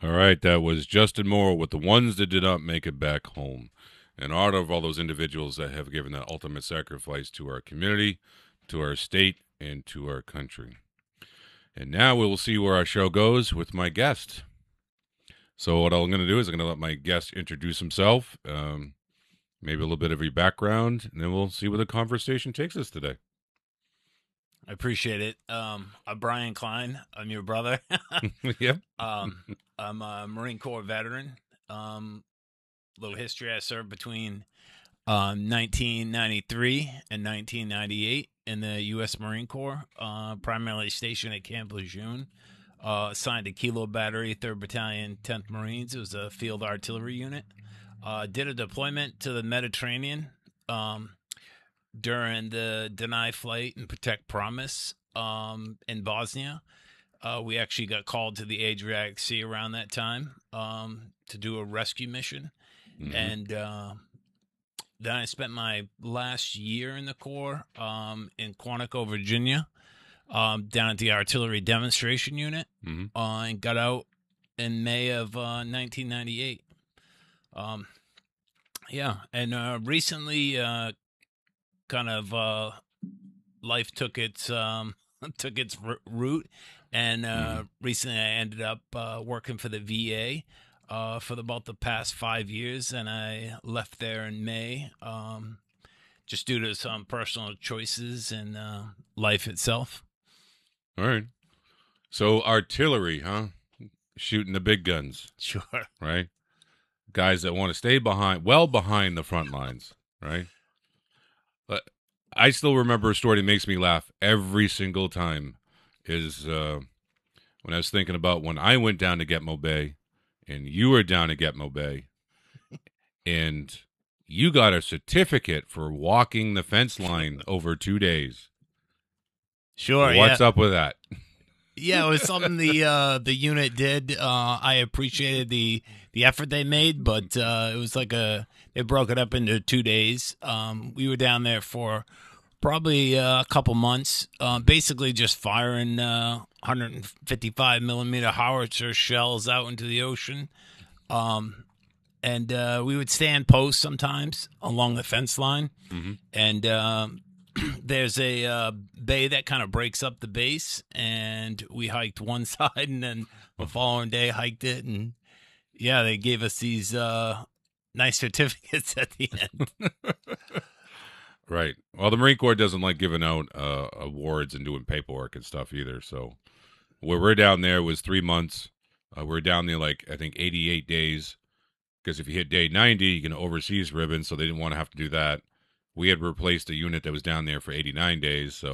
All right, that was Justin Moore with The Ones That Did Not Make It Back Home. In honor of all those individuals that have given that ultimate sacrifice to our community, to our state, and to our country. And now we will see where our show goes with my guest. So what I'm going to do is I'm going to let my guest introduce himself, maybe a little bit of your background, and then we'll see where the conversation takes us today. I appreciate it. I'm Brian Klein. I'm your brother. Yep. I'm a Marine Corps veteran. Little history: I served between 1993 and 1998 in the U.S. Marine Corps, primarily stationed at Camp Lejeune. Assigned to Kilo Battery, 3rd Battalion, 10th Marines. It was a field artillery unit. Did a deployment to the Mediterranean during the Deny Flight and Protect Promise in Bosnia. We actually got called to the Adriatic Sea around that time to do a rescue mission. Mhm. And then I spent my last year in the Corps in Quantico, Virginia, down at the Artillery Demonstration Unit, Mhm. and got out in May of 1998. And recently, kind of life took its route, and recently I ended up working for the VA for about the past 5 years, and I left there in May, just due to some personal choices and life itself. All right. So artillery, huh? Shooting the big guns, Sure. right? Guys that want to stay behind the front lines, right? But I still remember a story that makes me laugh every single time. Is when I was thinking about when I went down to Getmo Bay, and you were down to Getmo Bay, and you got a certificate for walking the fence line over 2 days. Sure. What's Yeah. up with that? Yeah, it was something the unit did. I appreciated the effort they made, but it was like they broke it up into 2 days. We were down there for probably a couple months, basically just firing 155 millimeter howitzer shells out into the ocean. And we would stand post sometimes along the fence line, Mm-hmm. and there's a bay that kind of breaks up the base, and we hiked one side, and then the following day hiked it, and yeah, they gave us these nice certificates at the end. Right. Well, the Marine Corps doesn't like giving out awards and doing paperwork and stuff either. So where we're down there was 3 months. We're down there like I think 88 days because if you hit day 90, you get an overseas ribbon. So they didn't want to have to do that. We had replaced a unit that was down there for 89 days. So